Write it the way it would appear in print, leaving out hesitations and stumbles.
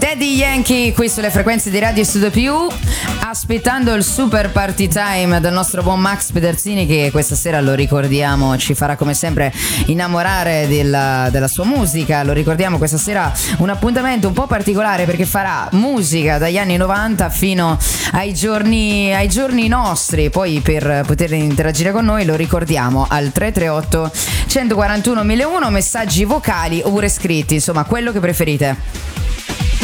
Daddy Yankee qui sulle frequenze di Radio Studio Più, aspettando il super party time del nostro buon Max Pederzini, che questa sera, lo ricordiamo, ci farà come sempre innamorare della sua musica. Lo ricordiamo, questa sera un appuntamento un po' particolare perché farà musica dagli anni 90 fino ai giorni nostri. Poi per poter interagire con noi lo ricordiamo al 338 141 1001, messaggi vocali oppure scritti, insomma quello che preferite.